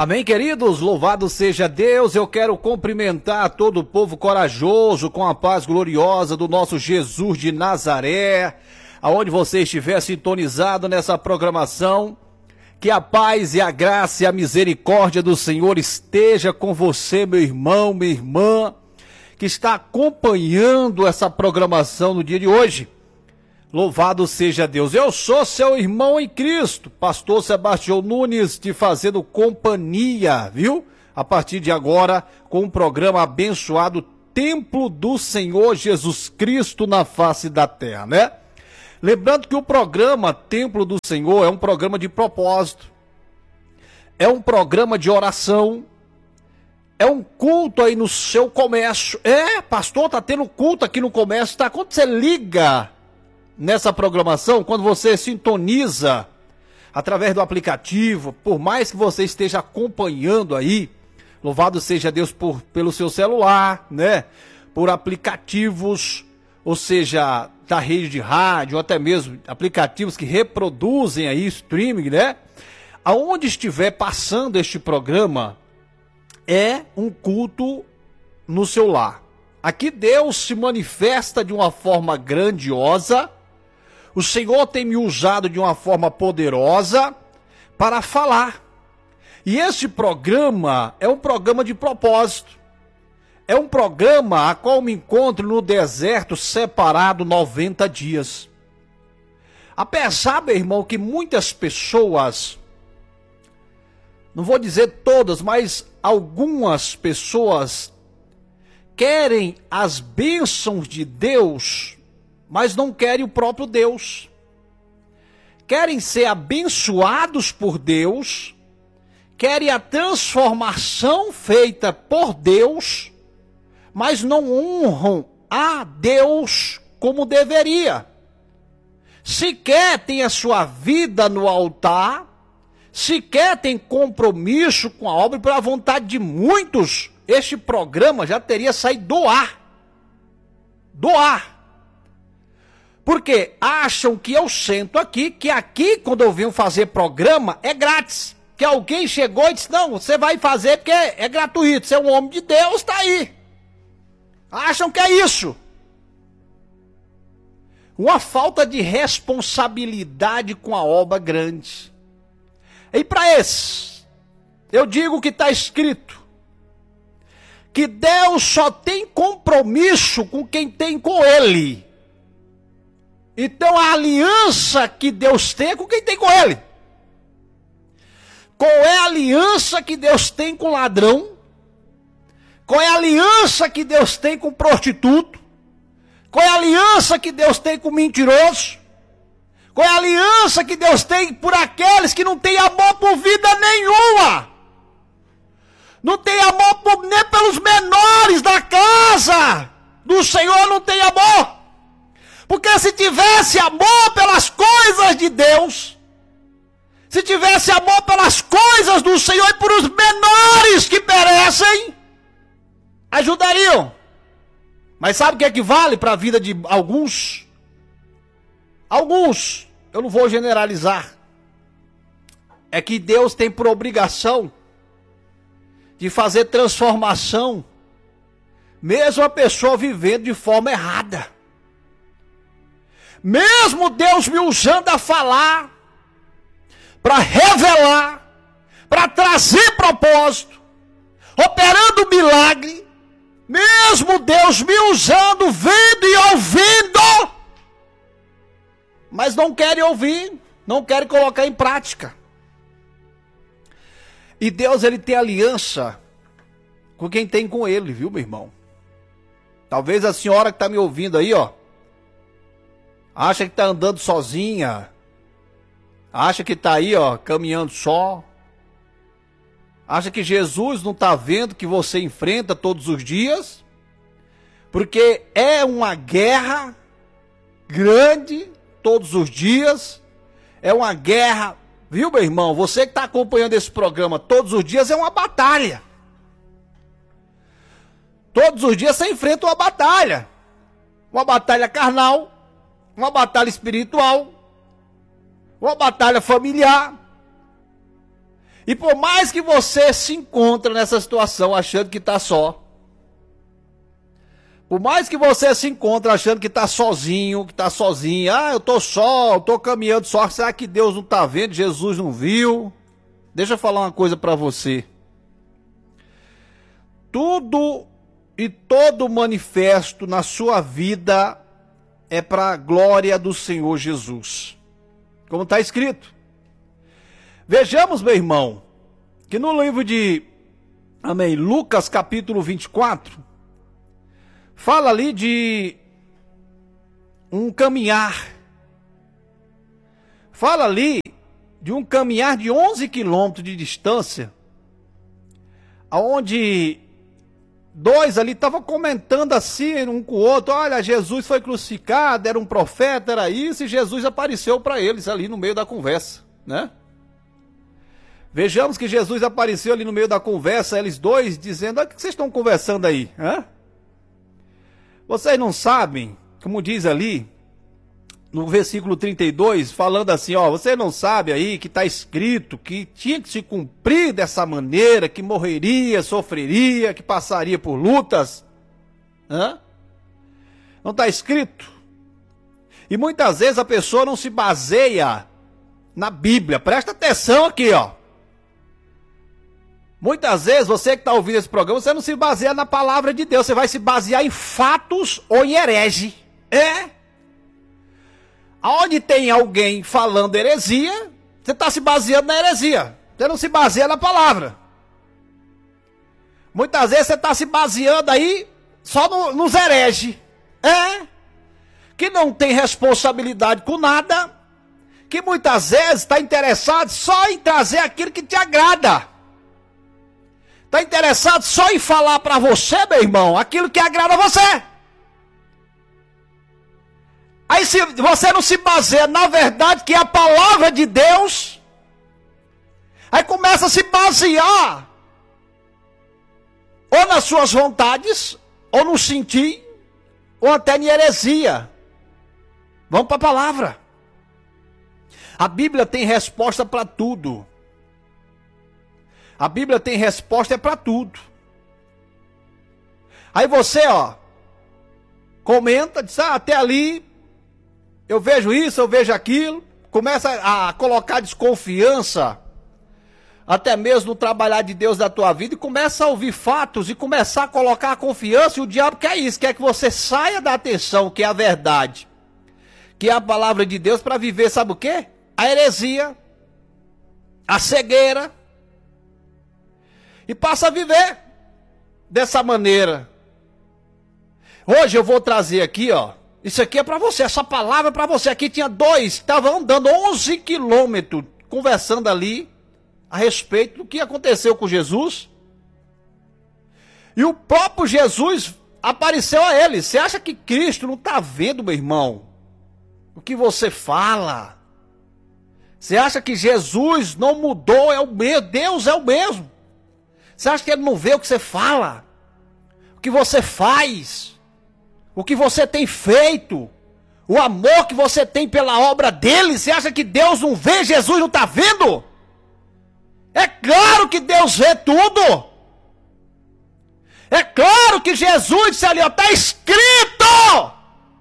Amém, queridos? Louvado seja Deus. Eu quero cumprimentar todo o povo corajoso com a paz gloriosa do nosso Jesus de Nazaré, aonde você estiver sintonizado nessa programação. Que a paz e a graça e a misericórdia do Senhor esteja com você, meu irmão, minha irmã, que está acompanhando essa programação no dia de hoje. Louvado seja Deus. Eu sou seu irmão em Cristo, pastor Sebastião Nunes, te fazendo companhia, viu? A partir de agora, com o programa abençoado Templo do Senhor Jesus Cristo na face da terra, né? Lembrando que o programa Templo do Senhor é um programa de propósito, é um programa de oração, é um culto aí no seu comércio. Pastor, tá tendo culto aqui no comércio, tá? Quando você liga nessa programação, quando você sintoniza através do aplicativo, por mais que você esteja acompanhando aí, louvado seja Deus pelo seu celular, né? Por aplicativos, ou seja, da rede de rádio, ou até mesmo aplicativos que reproduzem aí streaming, né? Aonde estiver passando este programa, é um culto no seu lar. Aqui Deus se manifesta de uma forma grandiosa. O Senhor tem me usado de uma forma poderosa para falar. E este programa é um programa de propósito. É um programa a qual me encontro no deserto separado 90 dias. Apesar, meu irmão, que muitas pessoas, não vou dizer todas, mas algumas pessoas querem as bênçãos de Deus, mas não querem o próprio Deus. Querem ser abençoados por Deus, querem a transformação feita por Deus, mas não honram a Deus como deveria. Sequer tem a sua vida no altar, sequer tem compromisso com a obra, e pela vontade de muitos, este programa já teria saído do ar. Do ar. Porque acham que eu sento aqui, que aqui quando eu venho fazer programa é grátis. Que alguém chegou e disse, não, você vai fazer porque é gratuito, você é um homem de Deus, tá aí. Acham que é isso. Uma falta de responsabilidade com a obra grande. E para esses, eu digo que está escrito que Deus só tem compromisso com quem tem com Ele. Então a aliança que Deus tem é com quem tem com Ele. Qual é a aliança que Deus tem com o ladrão? Qual é a aliança que Deus tem com o prostituto? Qual é a aliança que Deus tem com o mentiroso? Qual é a aliança que Deus tem por aqueles que não têm amor por vida nenhuma? Não tem amor nem pelos menores da casa do Senhor, não tem amor. Porque se tivesse amor pelas coisas de Deus, se tivesse amor pelas coisas do Senhor e por os menores que perecem, ajudariam. Mas sabe o que é que vale para a vida de alguns? Alguns, eu não vou generalizar. É que Deus tem por obrigação de fazer transformação, mesmo a pessoa vivendo de forma errada. Mesmo Deus me usando a falar, para revelar, para trazer propósito, operando milagre, mesmo Deus me usando, vendo e ouvindo, mas não querem ouvir, não querem colocar em prática. E Deus, ele tem aliança com quem tem com ele, viu, meu irmão? Talvez a senhora que está me ouvindo aí, ó, acha que está andando sozinha, acha que está aí, ó, caminhando só, acha que Jesus não está vendo que você enfrenta todos os dias, porque é uma guerra grande todos os dias, é uma guerra, viu, meu irmão? Você que está acompanhando esse programa todos os dias, é uma batalha. Todos os dias você enfrenta uma batalha carnal, uma batalha espiritual, uma batalha familiar. E por mais que você se encontre nessa situação achando que está só, por mais que você se encontre achando que está sozinho, que está sozinho, eu estou só, eu estou caminhando só, será que Deus não está vendo, Jesus não viu? Deixa eu falar uma coisa para você. Tudo e todo manifesto na sua vida é para a glória do Senhor Jesus. Como está escrito. Vejamos, meu irmão, que no livro de Lucas capítulo 24, fala ali de um caminhar. Fala ali de um caminhar de 11 quilômetros de distância, onde dois ali estavam comentando assim, um com o outro, olha, Jesus foi crucificado, era um profeta, era isso, e Jesus apareceu para eles ali no meio da conversa, né? Vejamos que Jesus apareceu ali no meio da conversa, eles dois dizendo, o que vocês estão conversando aí? Hã? Vocês não sabem, como diz ali, no versículo 32, falando assim, você não sabe aí que está escrito que tinha que se cumprir dessa maneira, que morreria, sofreria, que passaria por lutas? Hã? Não está escrito? E muitas vezes a pessoa não se baseia na Bíblia. Presta atenção aqui, Muitas vezes você que está ouvindo esse programa, você não se baseia na palavra de Deus, você vai se basear em fatos ou em herege. Aonde tem alguém falando heresia, você está se baseando na heresia. Você não se baseia na palavra. Muitas vezes você está se baseando aí só nos hereges. Que não tem responsabilidade com nada. Que muitas vezes está interessado só em trazer aquilo que te agrada. Está interessado só em falar para você, meu irmão, aquilo que agrada a você. Aí se você não se baseia na verdade que é a palavra de Deus, aí começa a se basear ou nas suas vontades, ou no sentir, ou até em heresia. Vamos para a palavra. A Bíblia tem resposta para tudo. A Bíblia tem resposta para tudo. Aí você, comenta, diz, até ali, eu vejo isso, eu vejo aquilo, começa a colocar desconfiança, até mesmo no trabalhar de Deus da tua vida, e começa a ouvir fatos, e começar a colocar a confiança, e o diabo quer isso, quer que você saia da atenção, que é a verdade, que é a palavra de Deus, para viver, sabe o quê? A heresia, a cegueira, e passa a viver dessa maneira. Hoje eu vou trazer aqui, isso aqui é para você, essa palavra é para você. Aqui tinha dois que estavam andando 11 quilômetros, conversando ali a respeito do que aconteceu com Jesus. E o próprio Jesus apareceu a eles. Você acha que Cristo não está vendo, meu irmão, o que você fala? Você acha que Jesus não mudou, é o mesmo, Deus é o mesmo? Você acha que ele não vê o que você fala? O que você faz? O que você tem feito? O amor que você tem pela obra dele? Você acha que Deus não vê? Jesus não está vendo? É claro que Deus vê tudo. É claro que Jesus disse ali, está escrito.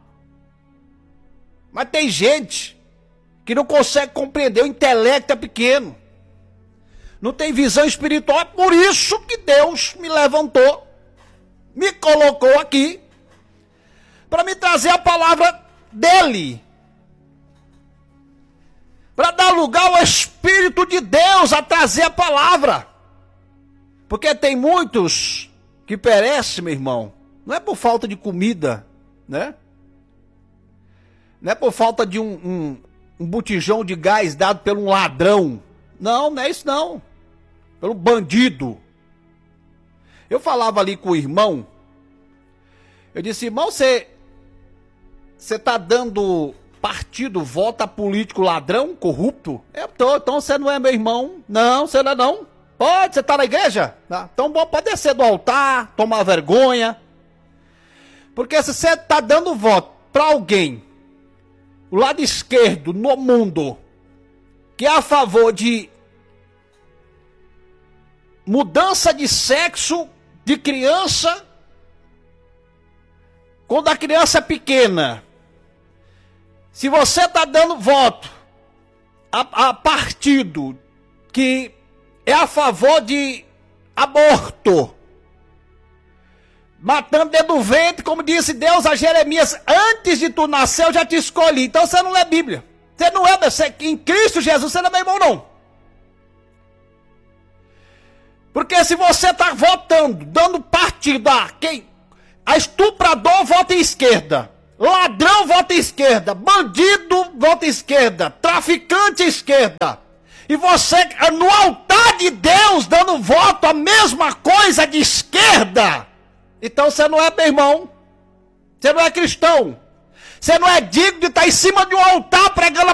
Mas tem gente que não consegue compreender, o intelecto é pequeno. Não tem visão espiritual, é por isso que Deus me levantou, me colocou aqui, para me trazer a palavra dele, para dar lugar ao Espírito de Deus a trazer a palavra, porque tem muitos que perecem, meu irmão, não é por falta de comida, né? Não é por falta de um botijão de gás dado por um ladrão, não é isso não. Pelo bandido. Eu falava ali com o irmão, eu disse, irmão, você está dando partido, voto a político ladrão, corrupto? Eu tô, então você não é meu irmão? Não, você não é não. Pode, você está na igreja? Então pode descer do altar, tomar vergonha. Porque se você está dando voto para alguém, o lado esquerdo no mundo, que é a favor de mudança de sexo de criança, quando a criança é pequena, se você está dando voto a partido que é a favor de aborto, matando dentro do ventre, como disse Deus a Jeremias, antes de tu nascer eu já te escolhi. Então você não é Bíblia. Você não é, em Cristo Jesus você não é meu irmão não. Porque se você está votando, dando partido a estuprador vota em esquerda, ladrão vota em esquerda, bandido vota em esquerda, traficante esquerda, e você no altar de Deus dando voto a mesma coisa de esquerda, então você não é meu irmão, você não é cristão, você não é digno de estar em cima de um altar pregando a